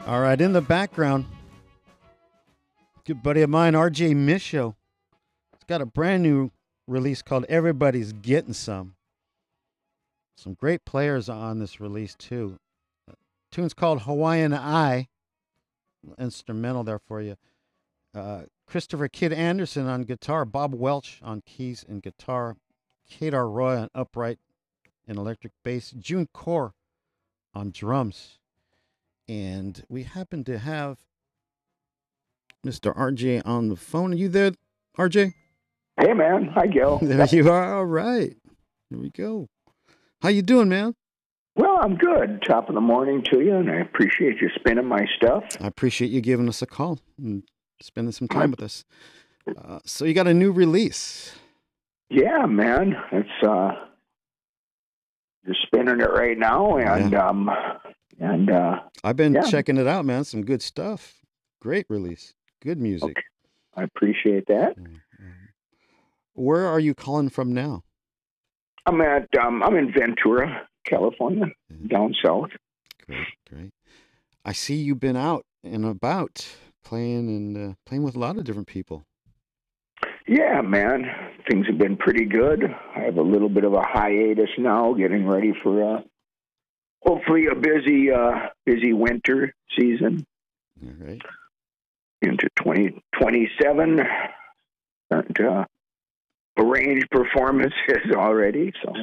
All right, in the background, good buddy of mine, RJ Misho. He's got a brand new release called Everybody's Getting Some. Some great players on this release, too. Tune's called Hawaiian Eye. Instrumental there for you. Christopher Kid Anderson on guitar, Bob Welch on keys and guitar, Kedar Roy on upright and electric bass, June Core on drums. And we happen to have Mr. RJ on the phone. Are you there, RJ? Hey, man. Hi, Gil. There you are. All right. Here we go. How you doing, man? Well, I'm good. Top of the morning to you, and I appreciate you spinning my stuff. I appreciate you giving us a call and spending some time with us. So you got a new release. Yeah, man. It's you're spinning it right now, and I've been checking it out, man. Some good stuff. Great release. Good music. Okay. I appreciate that. Where are you calling from now? I'm in Ventura, California, down south. Great. I see you've been out and about playing with a lot of different people. Yeah, man. Things have been pretty good. I have a little bit of a hiatus now, getting ready for hopefully a busy winter season. All right. Into 2027. And arranged performances already. So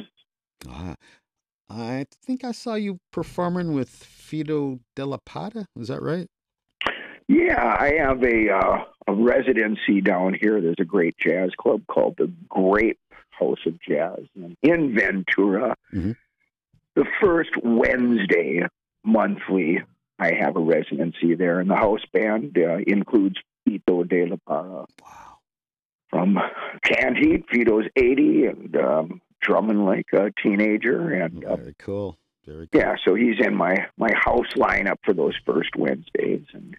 I think I saw you performing with Fido Della Pata. Is that right? Yeah, I have a residency down here. There's a great jazz club called the Grape House of Jazz in Ventura. Mm-hmm. The first Wednesday monthly, I have a residency there, and the house band includes Fido Della Pata. Wow. From Canned Heat, Fido's 80, and drumming like a teenager. And very cool. Very cool. Yeah, so he's in my house lineup for those first Wednesdays. And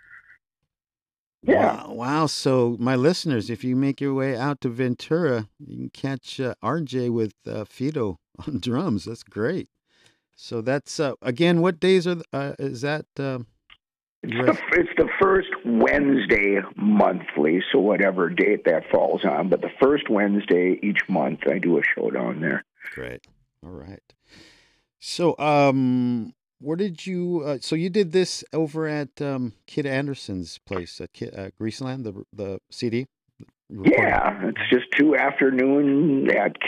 yeah. Wow. So my listeners, if you make your way out to Ventura, you can catch RJ with Fido on drums. That's great. So that's again, what days is that? It's the first Wednesday monthly, so whatever date that falls on. But the first Wednesday each month, I do a show down there. Great. All right. So, where did you? So you did this over at Kid Anderson's place at Greaseland, the CD. Recording. Yeah, it's just two afternoons at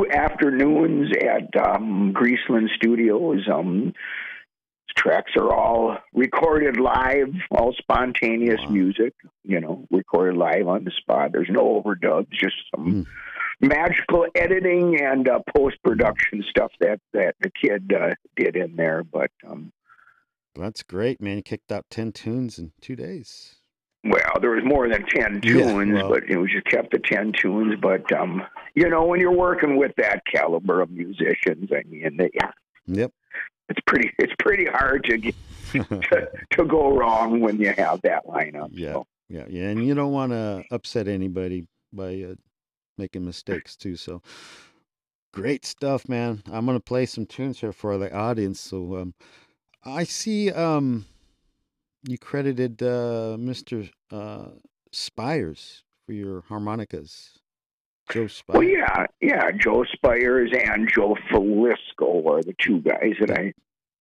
Greaseland Studios. Tracks are all recorded live, all spontaneous music, recorded live on the spot. There's no overdubs, just some magical editing and post-production stuff that the kid did in there. But that's great, man. You kicked out 10 tunes in 2 days. Well, there was more than 10 tunes, but we just kept the 10 tunes. But, when you're working with that caliber of musicians, I mean, Yep. It's pretty hard to get, to go wrong when you have that lineup. Yeah, so. yeah, and you don't want to upset anybody by making mistakes too. So great stuff, man. I'm gonna play some tunes here for the audience. So I see you credited Mr. Spires for your harmonicas. Joe Spires. Well, yeah. Joe Spires and Joe Falisco are the two guys that I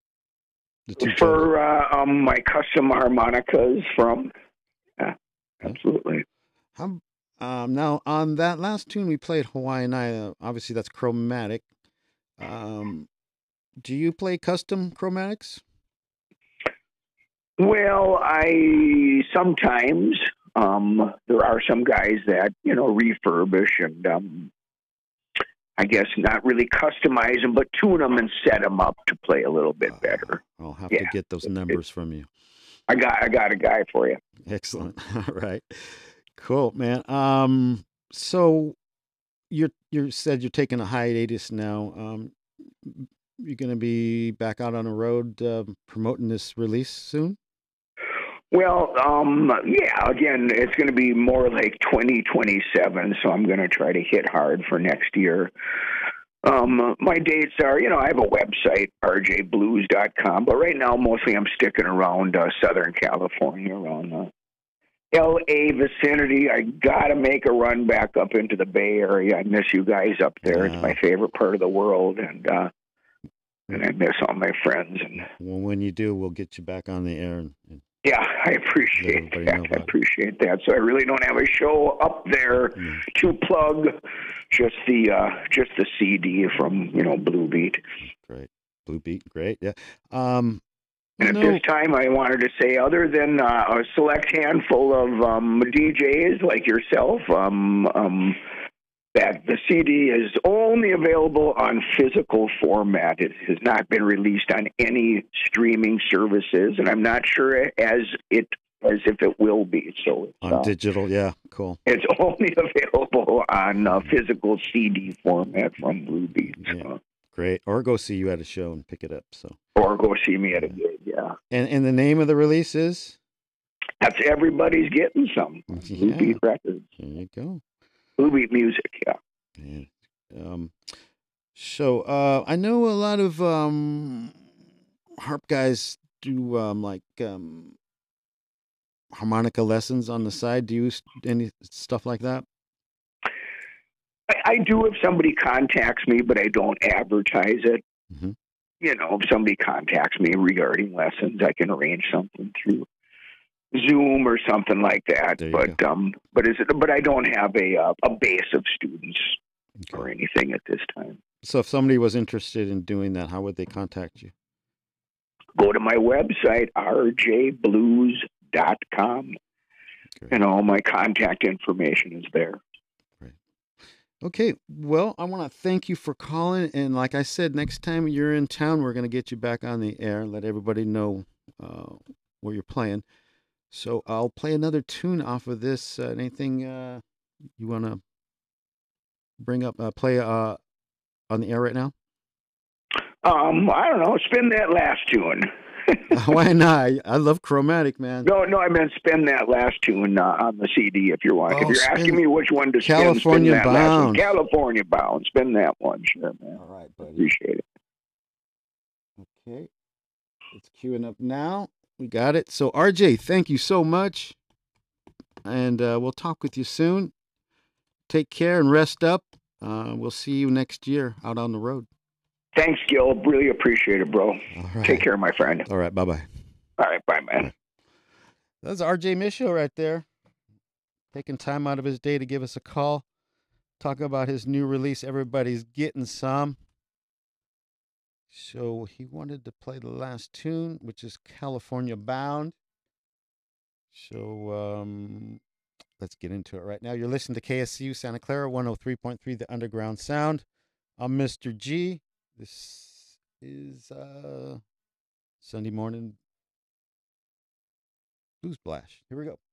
for my custom harmonicas from. Yeah, absolutely. Now on that last tune we played, Hawaiian Eye. Obviously, that's chromatic. Do you play custom chromatics? Well, I sometimes. There are some guys that, refurbish and I guess not really customize them, but tune them and set them up to play a little bit better. I'll have to get those numbers from you. I got a guy for you. Excellent. All right. Cool, man. So you said you're taking a hiatus now. You're going to be back out on the road promoting this release soon? Well, again, it's going to be more like 2027, so I'm going to try to hit hard for next year. My dates are, I have a website, rjblues.com, but right now mostly I'm sticking around Southern California, around LA vicinity. I got to make a run back up into the Bay Area. I miss you guys up there. It's my favorite part of the world, and I miss all my friends. And well, when you do, we'll get you back on the air. And yeah, I appreciate that. I appreciate that. So I really don't have a show up there to plug. Just the CD from Blue Beat. Great, Blue Beat, great. Yeah. And at this time, I wanted to say, other than a select handful of DJs like yourself, that the CD is only available on physical format. It has not been released on any streaming services, and I'm not sure as if it will be. So it's, on digital, yeah, cool. It's only available on physical CD format from Blue Beat. Yeah. Great. Or go see you at a show and pick it up. Or go see me at a gig, yeah. And the name of the release is? That's Everybody's Getting Some. Blue Beat Records. There you go. Blue Beat music, yeah. So I know a lot of harp guys do harmonica lessons on the side. Do you use any stuff like that? I do if somebody contacts me, but I don't advertise it. Mm-hmm. If somebody contacts me regarding lessons, I can arrange something through Zoom or something like that. But I don't have a base of students or anything at this time. So if somebody was interested in doing that, how would they contact you? Go to my website, rjblues.com, and all my contact information is there. Great. Okay, well, I want to thank you for calling, and like I said, next time you're in town, we're going to get you back on the air and let everybody know where you're playing. So I'll play another tune off of this. Anything you want to bring up, play on the air right now? I don't know. Spin that last tune. Why not? I love Chromatic, man. No, I meant spin that last tune on the CD if you want. If you're asking me which one to California spin that Bound. last one. California Bound. Spin that one. Sure, man. All right, buddy. Appreciate it. Okay. It's queuing up now. We got it. So, RJ, thank you so much. And we'll talk with you soon. Take care and rest up. We'll see you next year out on the road. Thanks, Gil. Really appreciate it, bro. All right. Take care, my friend. All right. Bye-bye. All right. Bye, man. Right. That's RJ Misho right there. Taking time out of his day to give us a call. Talk about his new release, Everybody's Getting Some. So he wanted to play the last tune, which is California Bound. So let's get into it right now. You're listening to KSCU Santa Clara, 103.3, The Underground Sound. I'm Mr. G. This is Sunday morning Blues Blast. Here we go.